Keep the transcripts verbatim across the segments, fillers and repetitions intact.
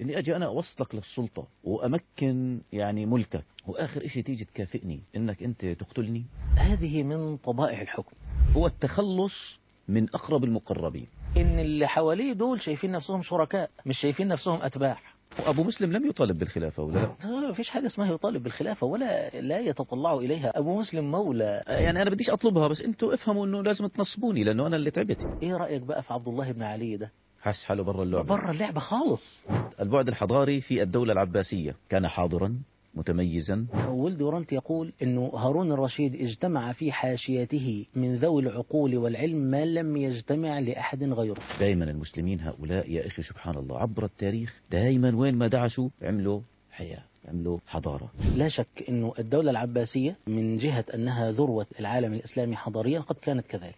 إني أجي أنا أوصلك للسلطة وأمكن يعني ملكك، وآخر إشي تيجي تكافئني إنك أنت تقتلني. هذه من طبائع الحكم، هو التخلص من أقرب المقربين. إن اللي حواليه دول شايفين نفسهم شركاء، مش شايفين نفسهم أتباع. أبو مسلم لم يطالب بالخلافة ولا لا؟ ما فيش حاجة اسمها يطالب بالخلافة ولا لا يتطلع إليها. أبو مسلم مولى، يعني أنا بديش أطلبها، بس أنتوا افهموا إنه لازم تنصبوني لأنه أنا اللي تعبت. إيه رأيك بقى في عبد الله بن علي ده؟ حس حاله برا اللعبة. برا اللعبة خالص. البعد الحضاري في الدولة العباسية كان حاضرا متميزا. ولد دورانت يقول إنه هارون الرشيد اجتمع في حاشيته من ذوي العقول والعلم ما لم يجتمع لأحد غيره. دائما المسلمين هؤلاء يا أخي سبحان الله عبر التاريخ دائما وين ما دعسوا عملوا حياة، عملوا حضارة. لا شك أنه الدولة العباسية من جهة أنها ذروة العالم الإسلامي حضاريا قد كانت كذلك.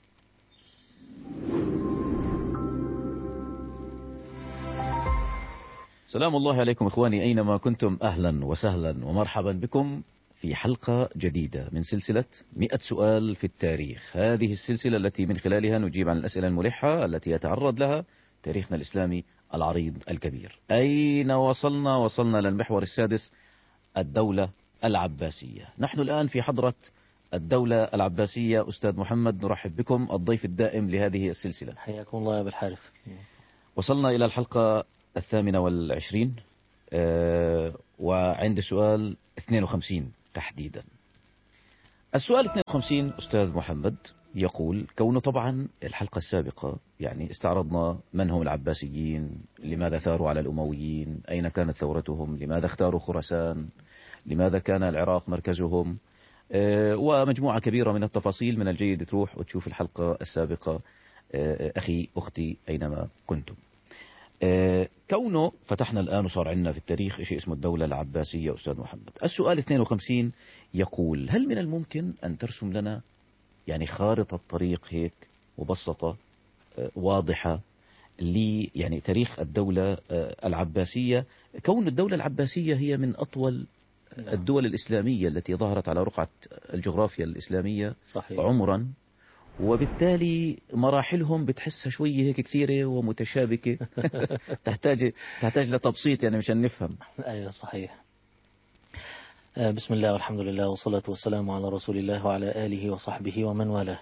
سلام الله عليكم إخواني أينما كنتم، أهلا وسهلا ومرحبا بكم في حلقة جديدة من سلسلة مئة سؤال في التاريخ. هذه السلسلة التي من خلالها نجيب عن الأسئلة الملحة التي يتعرض لها تاريخنا الإسلامي العريض الكبير. أين وصلنا؟ وصلنا للمحور السادس، الدولة العباسية. نحن الآن في حضرة الدولة العباسية. أستاذ محمد نرحب بكم الضيف الدائم لهذه السلسلة. حياكم الله يا أبو الحارث. وصلنا إلى الحلقة الثامنة والعشرين أه وعند سؤال اثنين وخمسين تحديدا. السؤال اثنين وخمسين أستاذ محمد يقول، كونه طبعا الحلقة السابقة يعني استعرضنا من هم العباسيين، لماذا ثاروا على الأمويين، أين كانت ثورتهم، لماذا اختاروا خراسان، لماذا كان العراق مركزهم، أه ومجموعة كبيرة من التفاصيل. من الجيد تروح وتشوف الحلقة السابقة أه أخي أختي أينما كنتم. أه كونه فتحنا الآن وصار عندنا في التاريخ شيء اسمه الدولة العباسية. أستاذ محمد السؤال اثنين وخمسين يقول، هل من الممكن أن ترسم لنا يعني خارطة طريق هيك مبسطة أه واضحة لي يعني تاريخ الدولة أه العباسية، كون الدولة العباسية هي من أطول الدول الإسلامية التي ظهرت على رقعة الجغرافيا الإسلامية صحيح. عمرا، وبالتالي مراحلهم بتحسها شوية هيك كثيرة ومتشابكة تحتاج تحتاج لتبسيط يعني مشان نفهم. أيوة صحيح. بسم الله والحمد لله والصلاة والسلام على رسول الله وعلى آله وصحبه ومن والاه.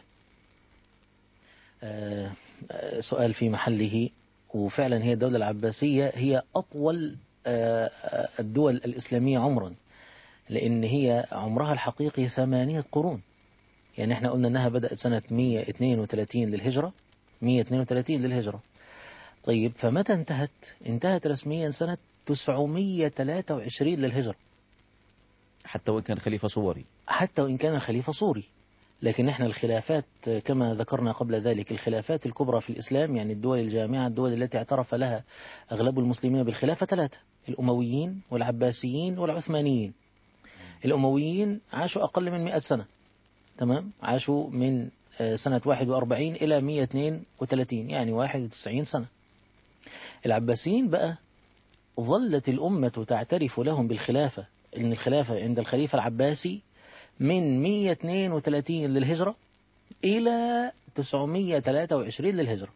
سؤال في محله، وفعلا هي الدولة العباسية هي أطول الدول الإسلامية عمرا، لأن هي عمرها الحقيقي ثمانية قرون. يعني احنا قلنا انها بدأت سنة مئة واثنين وثلاثين للهجرة، مئة واثنين وثلاثين للهجرة. طيب فمتى انتهت؟ انتهت رسميا سنة تسعمئة وثلاثة وعشرين للهجرة، حتى وإن كان خليفة صوري. حتى وإن كان الخليفة صوري. لكن احنا الخلافات كما ذكرنا قبل ذلك، الخلافات الكبرى في الإسلام يعني الدول الجامعة، الدول التي اعترف لها أغلب المسلمين بالخلافة ثلاثة: الأمويين والعباسيين والعثمانيين. الأمويين عاشوا أقل من مئة سنة، تمام، عاشوا من سنة واحد وأربعين إلى مئة واثنين وثلاثين، يعني واحد وتسعين سنة. العباسيين بقى ظلت الأمة تعترف لهم بالخلافة، إن الخلافة عند الخليفة العباسي من مئة واثنين وثلاثين للهجرة إلى تسعمئة وثلاثة وعشرين للهجرة.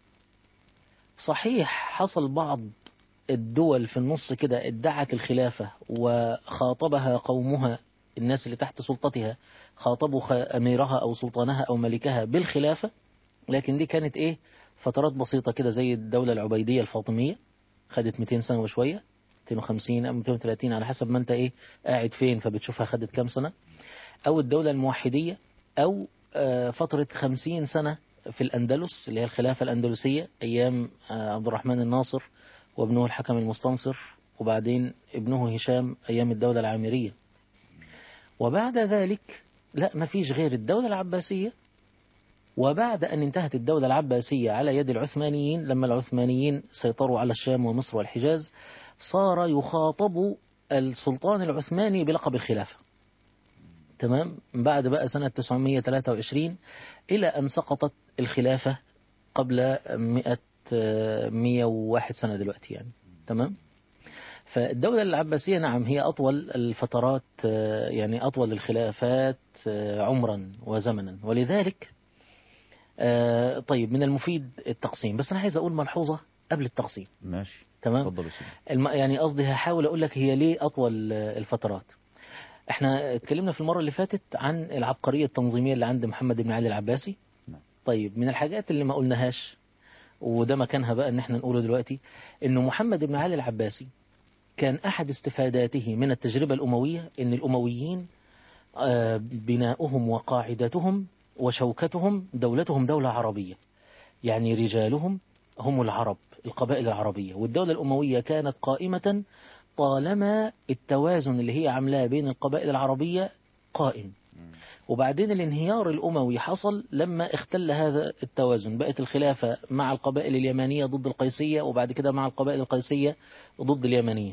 صحيح حصل بعض الدول في النص كده ادعت الخلافة وخاطبها قومها، الناس اللي تحت سلطتها خاطبوا أميرها أو سلطانها أو ملكها بالخلافة، لكن دي كانت إيه، فترات بسيطة كده، زي الدولة العبيدية الفاطمية خدت مئتين سنة وشوية، مئتين وخمسين أو مئتين وثلاثين على حسب ما أنت إيه قاعد فين فبتشوفها خدت كام سنة. أو الدولة الموحدية، أو فترة خمسين سنة في الأندلس اللي هي الخلافة الأندلسية أيام عبد الرحمن الناصر وابنه الحكم المستنصر، وبعدين ابنه هشام أيام الدولة العامرية. وبعد ذلك لا ما فيش غير الدولة العباسية. وبعد أن انتهت الدولة العباسية على يد العثمانيين، لما العثمانيين سيطروا على الشام ومصر والحجاز، صار يخاطب السلطان العثماني بلقب الخلافة، تمام، بعد بقى سنة تسعمئة وثلاثة وعشرين إلى أن سقطت الخلافة قبل مئة مئة وواحد سنة دلوقتي يعني، تمام. فالدولة العباسية نعم هي أطول الفترات، يعني أطول الخلافات عمرا وزمنا، ولذلك طيب من المفيد التقسيم. بس أنا عايز أقول ملحوظة قبل التقسيم. ماشي تمام. اتفضل يا سيدي. الم... يعني قصدي هحاول أقول لك هي ليه أطول الفترات. احنا اتكلمنا في المرة اللي فاتت عن العبقرية التنظيمية اللي عند محمد بن علي العباسي. نعم. طيب من الحاجات اللي ما قلناهاش وده مكانها بقى ان احنا نقوله دلوقتي، انه محمد بن علي العباسي كان احد استفاداته من التجربة الأموية ان الأمويين آه، بناؤهم وقاعدتهم وشوكتهم دولتهم دولة عربية، يعني رجالهم هم العرب، القبائل العربية، والدولة الأموية كانت قائمة طالما التوازن اللي هي عاملاه بين القبائل العربية قائم. وبعدين الانهيار الأموي حصل لما اختل هذا التوازن، بقت الخلافة مع القبائل اليمانية ضد القيسية، وبعد كده مع القبائل القيسية ضد اليمانية.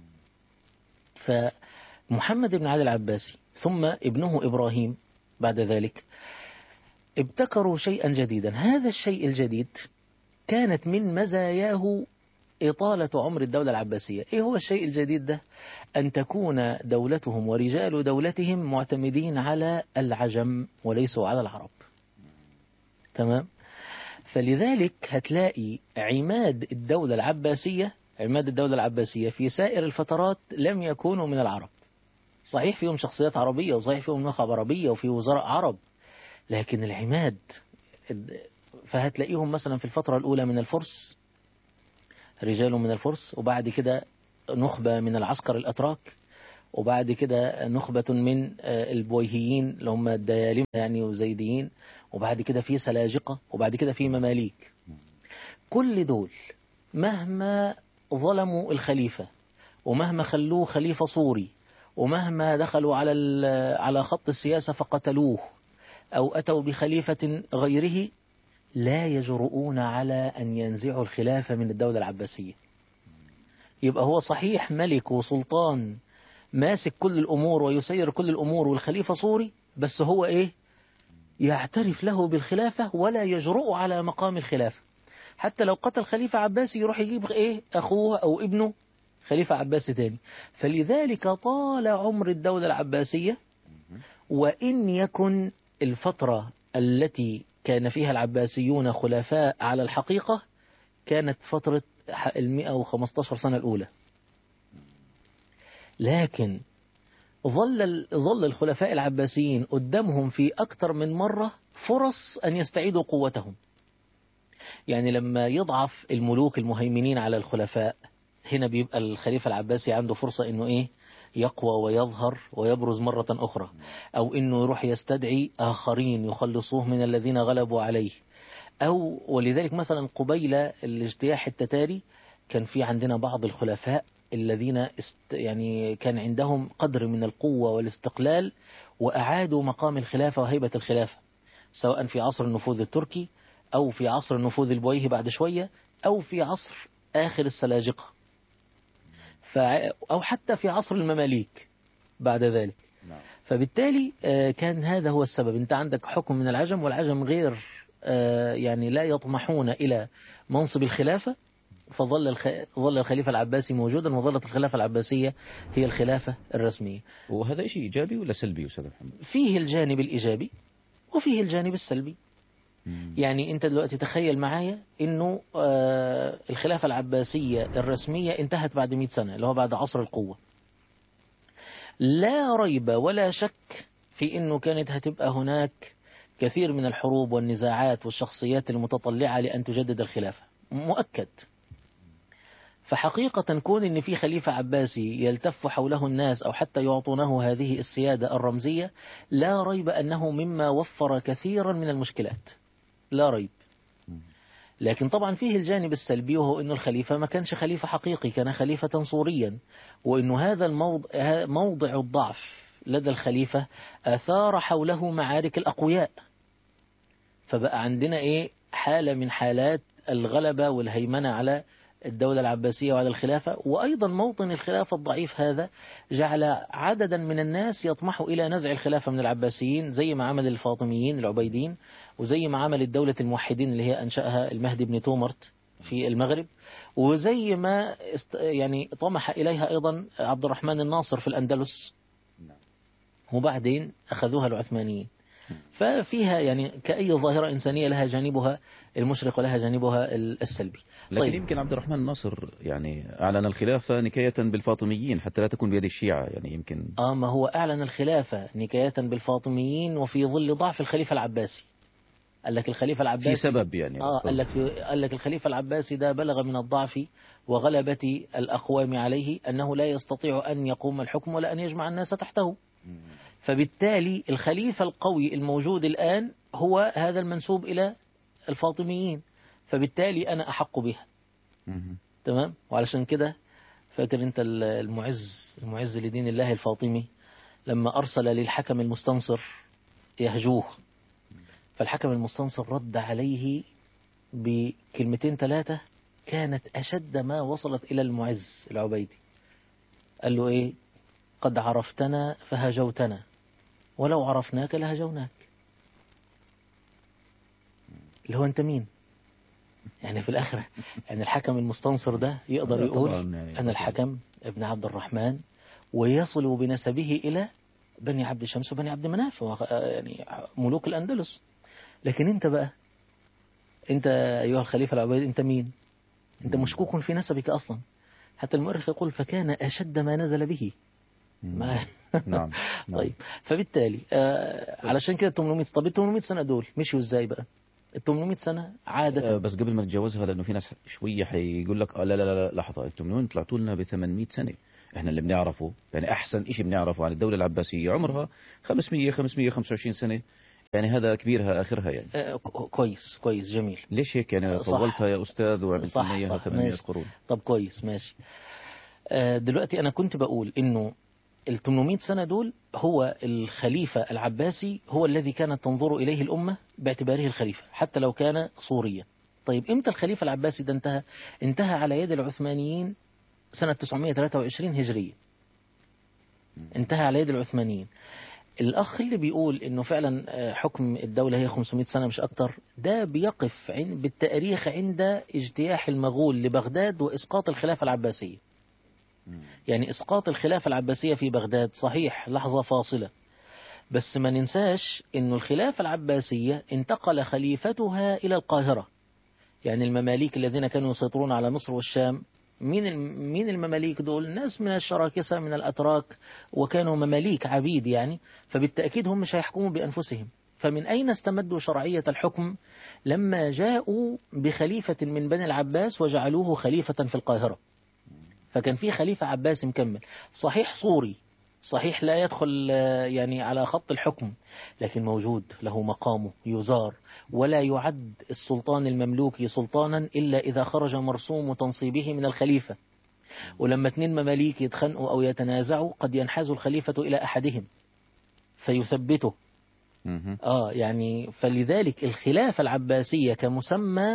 فمحمد بن علي العباسي ثم ابنه إبراهيم بعد ذلك ابتكروا شيئا جديدا. هذا الشيء الجديد كانت من مزاياه إطالة عمر الدولة العباسية. إيه هو الشيء الجديد ده؟ أن تكون دولتهم ورجال دولتهم معتمدين على العجم وليسوا على العرب. تمام؟ فلذلك هتلاقي عماد الدولة العباسية عماد الدولة العباسية في سائر الفترات لم يكونوا من العرب. صحيح فيهم شخصيات عربية وصحيح فيهم نخب عربية وفي وزراء عرب، لكن العماد فهتلاقيهم مثلا في الفترة الأولى من الفرس، رجال من الفرس، وبعد كده نخبة من العسكر الأتراك، وبعد كده نخبة من البويهيين اللي هم الديالمة يعني وزيديين، وبعد كده في سلاجقة، وبعد كده في مماليك. كل دول مهما ظلموا الخليفة ومهما خلوه خليفة صوري ومهما دخلوا على على خط السياسة فقتلوه أو أتوا بخليفة غيره، لا يجرؤون على أن ينزعوا الخلافة من الدولة العباسية. يبقى هو صحيح ملك وسلطان ماسك كل الأمور ويسير كل الأمور والخليفة صوري، بس هو إيه؟ يعترف له بالخلافة ولا يجرؤ على مقام الخلافة. حتى لو قتل خليفة عباسي يروح يجيب إيه؟ أخوه أو ابنه خليفة عباسي تاني. فلذلك طال عمر الدولة العباسية، وإن يكن الفترة التي كان فيها العباسيون خلفاء على الحقيقة كانت فترة المئة وخمسة عشر سنة الأولى، لكن ظل ظل الخلفاء العباسيين قدامهم في أكثر من مرة فرص أن يستعيدوا قوتهم. يعني لما يضعف الملوك المهيمنين على الخلفاء، هنا بيبقى الخليفة العباسي عنده فرصة إنه إيه؟ يقوى ويظهر ويبرز مرة أخرى، أو إنه يروح يستدعي آخرين يخلصوه من الذين غلبوا عليه. أو ولذلك مثلا قبيل الاجتياح التتاري كان في عندنا بعض الخلفاء الذين است يعني كان عندهم قدر من القوة والاستقلال وأعادوا مقام الخلافة وهيبة الخلافة، سواء في عصر النفوذ التركي أو في عصر النفوذ البويهي بعد شوية أو في عصر آخر السلاجقة ف... أو حتى في عصر المماليك بعد ذلك. فبالتالي كان هذا هو السبب. أنت عندك حكم من العجم، والعجم غير يعني لا يطمحون إلى منصب الخلافة، فظل الخ... ظل الخليفة العباسي موجودا، وظلت الخلافة العباسية هي الخلافة الرسمية. وهذا شيء إيجابي ولا سلبي أستاذ محمد؟ فيه الجانب الإيجابي وفيه الجانب السلبي. مم. يعني أنت دلوقتي تخيل معايا إنه آه الخلافة العباسية الرسمية انتهت بعد مئة سنة، اللي هو بعد عصر القوة. لا ريب ولا شك في إنه كانت هتبقى هناك كثير من الحروب والنزاعات والشخصيات المتطلعة لأن تجدد الخلافة، مؤكد. فحقيقة كون إن في خليفة عباسي يلتف حوله الناس أو حتى يعطونه هذه السيادة الرمزية، لا ريب أنه مما وفر كثيرا من المشكلات، لا ريب. لكن طبعا فيه الجانب السلبي، وهو أن الخليفة ما كانش خليفة حقيقي، كان خليفة صوريا، وأنه هذا الموضع موضع الضعف لدى الخليفة أثار حوله معارك الأقوياء. فبقى عندنا إيه؟ حالة من حالات الغلبة والهيمنة على الدولة العباسية وعلى الخلافة. وأيضا موطن الخلافة الضعيف هذا جعل عددا من الناس يطمحوا إلى نزع الخلافة من العباسيين، زي ما عمل الفاطميين العبيدين، وزي ما عمل الدولة الموحدين اللي هي أنشأها المهدي بن تومرت في المغرب، وزي ما يعني طمح إليها أيضا عبد الرحمن الناصر في الأندلس، وبعدين أخذوها العثمانيين. ففيها يعني كأي ظاهرة إنسانية لها جانبها المشرق ولها جانبها السلبي. لكن طيب. يمكن عبد الرحمن الناصر يعني أعلن الخلافة نكاية بالفاطميين حتى لا تكون بيد الشيعة، يعني يمكن آه ما هو أعلن الخلافة نكاية بالفاطميين وفي ظل ضعف الخليفة العباسي. قال لك الخليفة العباسي في سبب يعني آه قال لك في قال لك الخليفة العباسي ده بلغ من الضعف وغلبة الأقوام عليه أنه لا يستطيع أن يقوم الحكم ولا أن يجمع الناس تحته. فبالتالي الخليفة القوي الموجود الآن هو هذا المنسوب إلى الفاطميين، فبالتالي أنا أحق بها. تمام. وعلشان كده فاكر أنت المعز المعز لدين الله الفاطمي لما أرسل للحكم المستنصر يهجوه، فالحكم المستنصر رد عليه بكلمتين ثلاثة كانت أشد ما وصلت إلى المعز العبيدي. قال له إيه؟ قد عرفتنا فهجوتنا ولو عرفناك لهجوناك. اللي هو أنت مين؟ يعني في الآخرة يعني الحكم المستنصر ده يقدر يقول يعني أنا الحكم ابن عبد الرحمن ويصل بنسبه إلى بني عبد شمس وبني عبد مناف يعني ملوك الأندلس. لكن أنت بقى أنت أيها الخليفة العبيدي أنت مين؟ أنت مشكوك في نسبك أصلا. حتى المؤرخ يقول فكان أشد ما نزل به. ما نعم. طيب فبالتالي آه علشان كده ثمانمائة طب ال ثمانمائة سنة دول مشوا ازاي بقى؟ ال ثمانمائة سنة عادة. آه بس قبل ما نتجاوزها لأنه في ناس شوية حيقول لك آه لا لا لا لحظة، انتم من وين طلعتوا لنا ب ثمانمائة سنة؟ احنا اللي بنعرفه يعني أحسن إشي بنعرفه عن الدولة العباسية عمرها خمسمائة خمسمائة وخمسة وعشرين سنة، يعني هذا كبيرها آخرها يعني. آه كويس كويس جميل. ليش هيك يعني طولتها يا أستاذ وعملت لنا إياها ثمانمائة قرون؟ طب كويس ماشي. آه دلوقتي أنا كنت بقول إنه ال ثمانمائة سنة دول هو الخليفة العباسي هو الذي كانت تنظر إليه الأمة باعتباره الخليفة حتى لو كان صوريا. طيب إمتى الخليفة العباسي ده انتهى؟ انتهى على يد العثمانيين سنة تسعمائة وثلاثة وعشرين هجرية. انتهى على يد العثمانيين. الأخ اللي بيقول إنه فعلا حكم الدولة هي خمسمائة سنة مش أكتر، ده بيقف بالتاريخ عند اجتياح المغول لبغداد وإسقاط الخلافة العباسية. يعني إسقاط الخلافة العباسية في بغداد صحيح لحظة فاصلة، بس ما ننساش إنه الخلافة العباسية انتقل خليفتها إلى القاهرة. يعني المماليك الذين كانوا يسيطرون على مصر والشام مين مين المماليك دول؟ ناس من الشراكسة من الأتراك وكانوا مماليك عبيد يعني، فبالتأكيد هم مش هيحكموا بأنفسهم. فمن أين استمدوا شرعية الحكم؟ لما جاءوا بخليفة من بني العباس وجعلوه خليفة في القاهرة. فكان في خليفة عباسي مكمل صحيح صوري، صحيح لا يدخل يعني على خط الحكم، لكن موجود له مقامه يزار، ولا يعد السلطان المملوكي سلطانا إلا إذا خرج مرسوم تنصيبه من الخليفة. ولما اثنين مماليك يتخانقوا أو يتنازعوا قد ينحاز الخليفة إلى أحدهم فيثبته. آه يعني فلذلك الخلافة العباسية كمسمى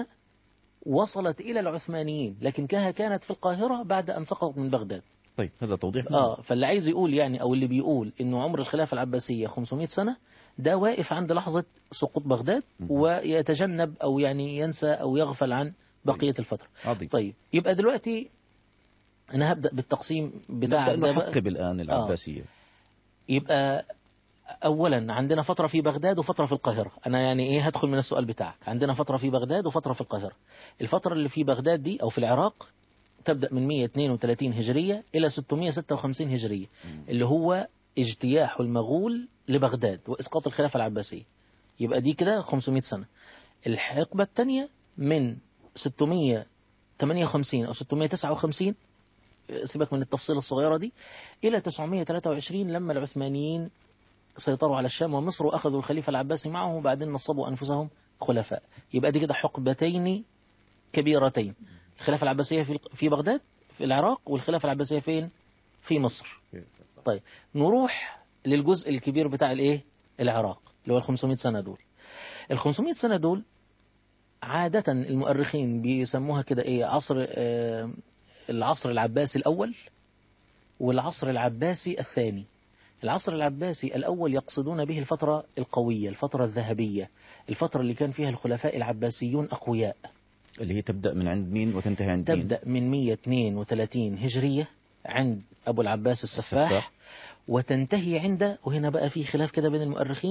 وصلت إلى العثمانيين لكنها كانت في القاهرة بعد أن سقطت من بغداد. طيب هذا توضيح. آه فاللي عايز يقول يعني أو اللي بيقول إنه عمر الخلافة العباسية خمسمائة سنة ده واقف عند لحظة سقوط بغداد ويتجنب أو يعني ينسى أو يغفل عن بقية الفترة. عظيم. طيب يبقى دلوقتي أنا هبدأ بالتقسيم بتاع ده نحقب الآن العباسية. آه يبقى أولا عندنا فترة في بغداد وفترة في القاهرة. أنا يعني إيه هدخل من السؤال بتاعك. عندنا فترة في بغداد وفترة في القاهرة. الفترة اللي في بغداد دي أو في العراق تبدأ من مائة واثنين وثلاثين هجرية إلى ستمائة وستة وخمسين هجرية اللي هو اجتياح المغول لبغداد وإسقاط الخلافة العباسية. يبقى دي كده خمسمائة سنة. الحقبة الثانية من ستمائة وثمانية وخمسين أو ستمائة وتسعة وخمسين سيبك من التفصيل الصغيرة دي إلى تسعمائة وثلاثة وعشرين لما العثمانيين سيطروا على الشام ومصر وأخذوا الخليفة العباسي معهم وبعدين نصبوا أنفسهم خلفاء. يبقى دي كده حقبتين كبيرتين. الخلافة العباسية في في بغداد في العراق والخلافة العباسية فين؟ في مصر. طيب نروح للجزء الكبير بتاع الايه؟ العراق اللي هو ال خمسمائة سنة دول. ال خمسمائة سنة دول عادة المؤرخين بيسموها كده ايه؟ عصر آه العصر العباسي الأول والعصر العباسي الثاني. العصر العباسي الأول يقصدون به الفترة القوية، الفترة الذهبية، الفترة اللي كان فيها الخلفاء العباسيون أقوياء، اللي هي تبدأ من عند مين وتنتهي عند مين؟ تبدأ من مائة واثنين وثلاثين هجرية عند أبو العباس السفاح, السفاح. وتنتهي عند، وهنا بقى في خلاف كده بين المؤرخين،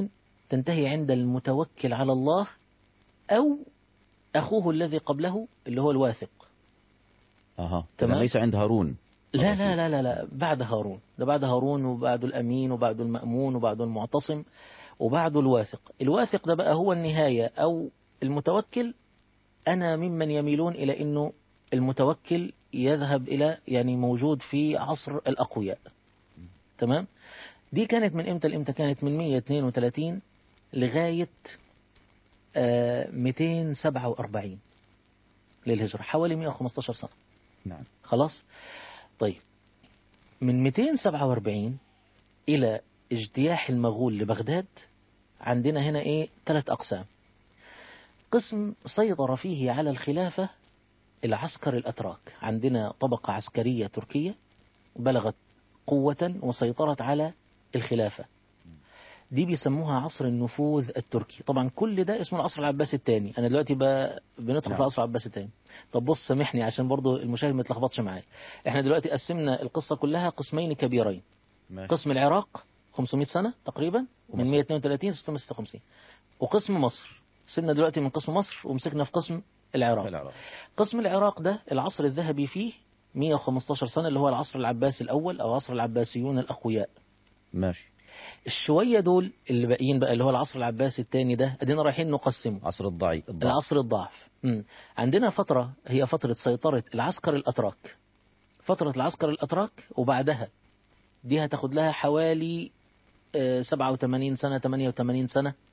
تنتهي عند المتوكل على الله أو أخوه الذي قبله اللي هو الواثق. أها تمام. تمام. ليس عند هارون. لا لا لا لا لا بعد هارون، ده بعد هارون وبعد الأمين وبعد المأمون وبعد المعتصم وبعد الواثق. الواثق ده بقى هو النهاية أو المتوكل. أنا ممن يميلون إلى أنه المتوكل يذهب إلى يعني موجود في عصر الأقوياء. تمام. دي كانت من إمتى لإمتى؟ كانت من مئة واثنين وثلاثين لغاية آه مئتين وسبعة وأربعين للهجرة، حوالي مئة وخمسة عشر سنة. نعم. خلاص. طيب من مئتين وسبعة وأربعين إلى اجتياح المغول لبغداد عندنا هنا إيه؟ ثلاث أقسام. قسم سيطر فيه على الخلافة العسكر الأتراك، عندنا طبقة عسكرية تركية بلغت قوة وسيطرت على الخلافة، دي بيسموها عصر النفوذ التركي. طبعا كل ده اسمه العصر العباسي الثاني. أنا دلوقتي ب... بندخل في العصر العباسي الثاني. طب بص سامحني عشان برضو المشاهد ما يتلخبطش معايا. احنا دلوقتي قسمنا القصة كلها قسمين كبيرين. ماشي. قسم العراق خمسمئة سنة تقريبا من ومصر. مئة واثنين وثلاثين ل ستمئة وستة وخمسين، وقسم مصر سيبنا دلوقتي من قسم مصر ومسكنا في قسم العراق. العراق. قسم العراق ده العصر الذهبي فيه مئة وخمسة عشر سنة اللي هو العصر العباسي الأول أو عصر العباسيون الأقوياء. ماشي. الشوية دول اللي باقيين بقى اللي هو العصر العباسي الثاني ده ادينا رايحين نقسمه. عصر الضعيف. العصر الضعف. مم. عندنا فترة هي فترة سيطرة العسكر الأتراك، فترة العسكر الأتراك، وبعدها دي هتاخد لها حوالي آه، سبعة وثمانين سنة ثمانية وثمانين سنة